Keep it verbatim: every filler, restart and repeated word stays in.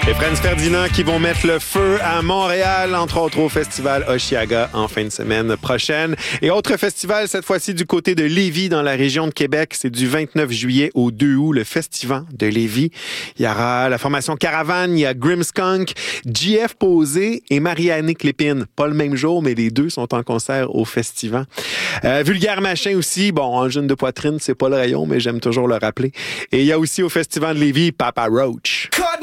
Les Franz Ferdinand qui vont mettre le feu à Montréal, entre autres au festival Osheaga en fin de semaine prochaine. Et autre festival, cette fois-ci du côté de Lévis, dans la région de Québec. C'est du vingt-neuf juillet au deux août, le Festival de Lévis. Il y aura la formation Caravane, il y a Grimmskunk, J F Posé et Marie-Annick Lépine. Pas le même jour, mais les deux sont en concert au festival. Euh, Vulgaire Machin aussi. Bon, en jeune de poitrine, c'est pas le rayon, mais j'aime toujours le rappeler. Et il y a aussi au Festival de Lévis Papa Roach.